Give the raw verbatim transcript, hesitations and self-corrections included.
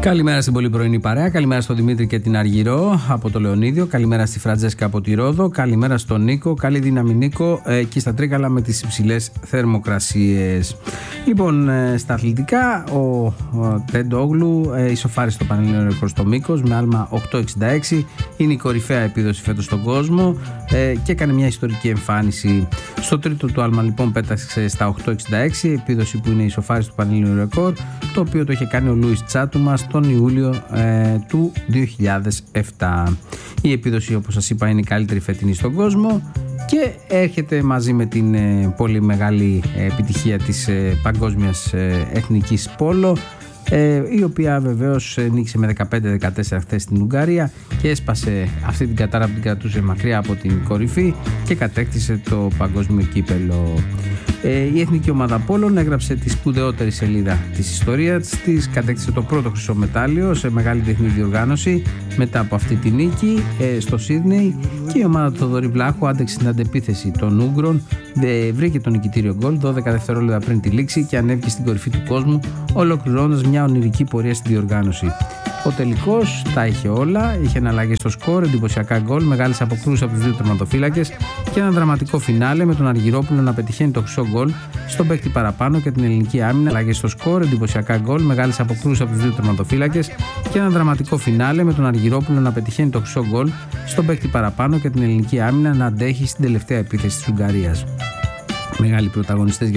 Καλημέρα στην πολύ πρωινή παρέα. Καλημέρα στον Δημήτρη και την Αργυρό από το Λεωνίδιο. Καλημέρα στη Φραντζέσκα από τη Ρόδο. Καλημέρα στον Νίκο. Καλή δύναμη, Νίκο, ε, και στα Τρίκαλα με τις υψηλές θερμοκρασίες. Λοιπόν, ε, στα αθλητικά, ο, ο Τεντόγλου ε, ισοφάρισε το πανελλήνιο ρεκόρ στο μήκος με άλμα οκτώ εξήντα έξι. Είναι η κορυφαία επίδοση φέτος στον κόσμο ε, και έκανε μια ιστορική εμφάνιση. Στο τρίτο του άλμα, λοιπόν, πέταξε στα οκτώ εξήντα έξι, επίδοση που είναι ισοφάριση του πανελλήνιου ρεκόρ, το οποίο το είχε κάνει ο Λούις Τσάτουμα τον Ιούλιο ε, του δύο χιλιάδες επτά. Η επίδοση, όπως σας είπα, είναι η καλύτερη φετινή στον κόσμο και έρχεται μαζί με την ε, πολύ μεγάλη ε, επιτυχία της ε, παγκόσμιας ε, εθνικής πόλο, ε, η οποία βεβαίως νίκησε με δεκαπέντε δεκατέσσερα χθες στην Ουγγαρία και έσπασε αυτή την κατάρα που την κρατούσε μακριά από την κορυφή και κατέκτησε το παγκόσμιο κύπελο. Ε, η εθνική ομάδα πόλων έγραψε τη σπουδαιότερη σελίδα της ιστορίας της, κατέκτησε το πρώτο χρυσό μετάλλιο σε μεγάλη διεθνή διοργάνωση μετά από αυτή τη νίκη ε, στο Σίδνεϊ, και η ομάδα του Θοδωρή Βλάχου άντεξε την αντεπίθεση των Ούγγρων, ε, βρήκε το νικητήριο γκολ δώδεκα δευτερόλεπτα πριν τη λήξη και ανέβηκε στην κορυφή του κόσμου, ολοκληρώνοντας μια ονειρική πορεία στη διοργάνωση. Ο τελικός τα είχε όλα, είχε εναλλαγές στο σκορ, εντυπωσιακά γκολ, μεγάλες αποκρούσεις από τους δύο τερματοφύλακες και ένα δραματικό φινάλε με τον Αργυρόπουλο να πετυχαίνει το χρυσό γκολ στον παίκτη παραπάνω και την ελληνική άμυνα. Αλλαγές στο σκορ, εντυπωσιακά γκολ, μεγάλες αποκρούσεις από τους δύο τερματοφύλακες και ένα δραματικό φινάλε με τον Αργυρόπουλο να πετυχαίνει το χρυσό γκολ στον παίκτη παραπάνω και την ελληνική άμυνα να αντέχει στην τελευταία επίθεση της Ουγγαρίας. Μεγάλοι πρωταγωνιστές